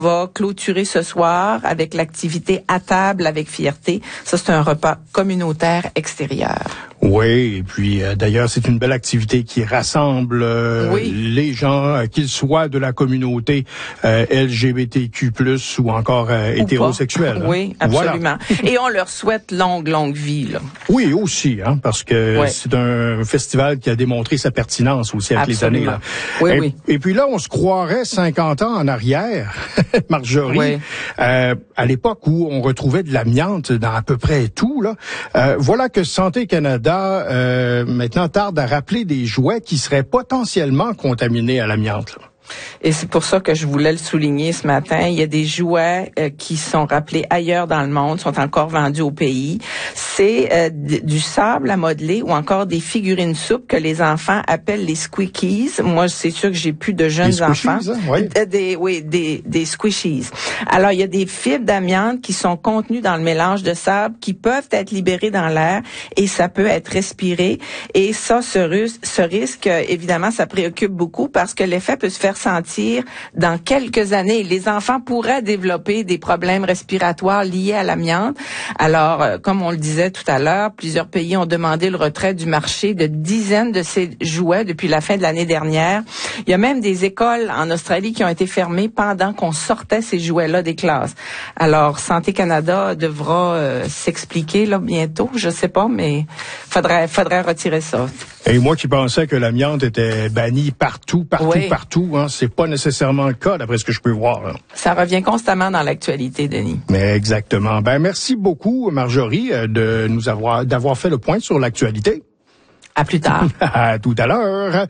va clôturer ce soir avec l'activité à table avec fierté. Ça, c'est un repas communautaire extérieur. Oui, et puis d'ailleurs, c'est une belle activité qui rassemble les gens, qu'ils soient de la communauté LGBTQ+, ou encore hétérosexuels. Oui, absolument. Voilà. Et on leur souhaite longue vie. Là. Oui, aussi, parce que c'est un festival qui a démontré sa pertinence aussi avec les années. Là. Oui. Et puis là, on se croirait 50 ans en arrière, Marjorie, à l'époque où on retrouvait de l'amiante dans à peu près tout. Là, voilà que Santé Canada maintenant tarde à rappeler des jouets qui seraient potentiellement contaminés à l'amiante. Là. Et c'est pour ça que je voulais le souligner ce matin. Il y a des jouets qui sont rappelés ailleurs dans le monde, sont encore vendus au pays. C'est du sable à modeler ou encore des figurines souples que les enfants appellent les squeakies. Moi, c'est sûr que j'ai plus de jeunes enfants. Hein? Des squishies. Alors, il y a des fibres d'amiante qui sont contenues dans le mélange de sable qui peuvent être libérées dans l'air et ça peut être respiré. Et ça, ce risque, évidemment, ça préoccupe beaucoup parce que l'effet peut se faire sentir dans quelques années. Les enfants pourraient développer des problèmes respiratoires liés à l'amiante. Alors, comme on le disait tout à l'heure, plusieurs pays ont demandé le retrait du marché de dizaines de ces jouets depuis la fin de l'année dernière. Il y a même des écoles en Australie qui ont été fermées pendant qu'on sortait ces jouets-là des classes. Alors, Santé Canada devra s'expliquer là bientôt, je sais pas, mais faudrait retirer ça. Et moi qui pensais que l'amiante était bannie partout, c'est pas nécessairement le cas, d'après ce que je peux voir. Là. Ça revient constamment dans l'actualité, Denis. Mais exactement. Merci beaucoup, Marjorie, d'avoir fait le point sur l'actualité. À plus tard. À tout à l'heure.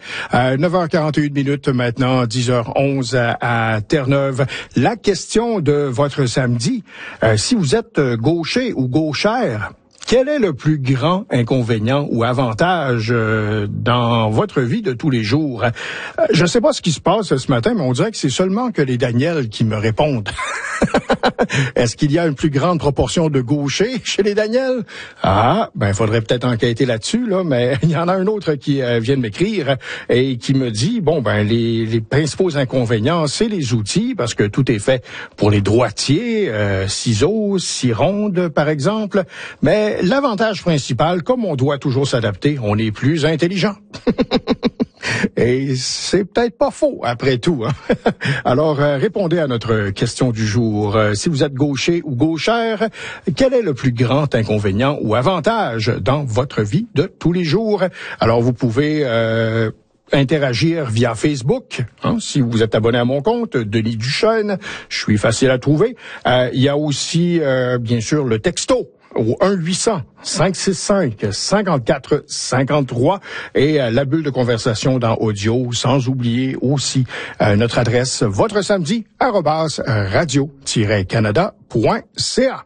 9h41 maintenant, 10h11 à Terre-Neuve. La question de votre samedi, si vous êtes gaucher ou gauchère, quel est le plus grand inconvénient ou avantage dans votre vie de tous les jours? Je ne sais pas ce qui se passe ce matin, mais on dirait que c'est seulement que les Daniels qui me répondent. Est-ce qu'il y a une plus grande proportion de gauchers chez les Daniels? Il faudrait peut-être enquêter là-dessus, là, mais il y en a un autre qui vient de m'écrire et qui me dit, les principaux inconvénients, c'est les outils, parce que tout est fait pour les droitiers, ciseaux, scie ronde, par exemple, mais l'avantage principal, comme on doit toujours s'adapter, on est plus intelligent. Et c'est peut-être pas faux, après tout. Hein? Alors, répondez à notre question du jour. Si vous êtes gaucher ou gauchère, quel est le plus grand inconvénient ou avantage dans votre vie de tous les jours? Alors, vous pouvez interagir via Facebook. Si vous êtes abonné à mon compte, Denis Duchesne, je suis facile à trouver. Il y a aussi, bien sûr, le texto au 1-800-565-5453 et la bulle de conversation dans audio, sans oublier aussi notre adresse votresamedi@radio-canada.ca.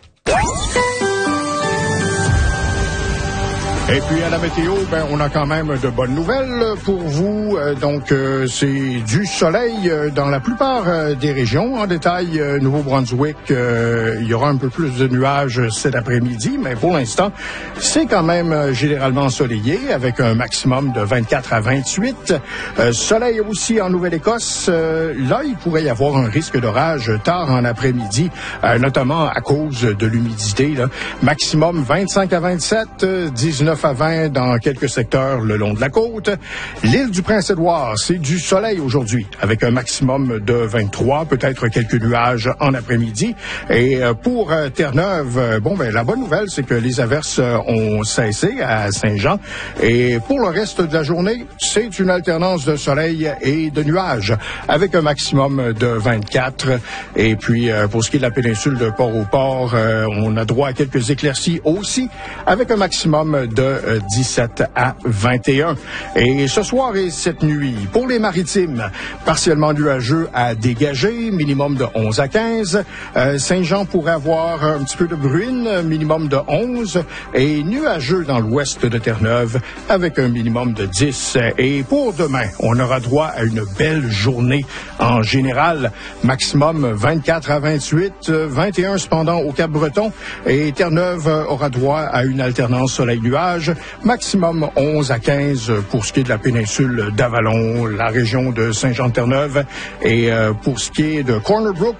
Et puis à la météo, on a quand même de bonnes nouvelles pour vous. Donc c'est du soleil dans la plupart des régions. En détail, Nouveau-Brunswick, il y aura un peu plus de nuages cet après-midi, mais pour l'instant, c'est quand même généralement ensoleillé avec un maximum de 24 à 28. Soleil aussi en Nouvelle-Écosse. Là, il pourrait y avoir un risque d'orage tard en après-midi, notamment à cause de l'humidité. Là. Maximum 25 à 27, 19 à 20 dans quelques secteurs le long de la côte. L'île du Prince-Édouard, c'est du soleil aujourd'hui, avec un maximum de 23, peut-être quelques nuages en après-midi. Et pour Terre-Neuve, la bonne nouvelle, c'est que les averses ont cessé à Saint-Jean. Et pour le reste de la journée, c'est une alternance de soleil et de nuages, avec un maximum de 24. Et puis, pour ce qui est de la péninsule de Port-au-Port, on a droit à quelques éclaircies aussi, avec un maximum de 17 à 21. Et ce soir et cette nuit, pour les maritimes, partiellement nuageux à dégager, minimum de 11 à 15. Saint-Jean pourrait avoir un petit peu de bruine, minimum de 11. Et nuageux dans l'ouest de Terre-Neuve, avec un minimum de 10. Et pour demain, on aura droit à une belle journée en général. Maximum 24 à 28, 21 cependant au Cap-Breton. Et Terre-Neuve aura droit à une alternance soleil-nuage. Maximum 11 à 15 pour ce qui est de la péninsule d'Avalon, la région de Saint-Jean-de-Terre-Neuve. Et pour ce qui est de Corner Brook,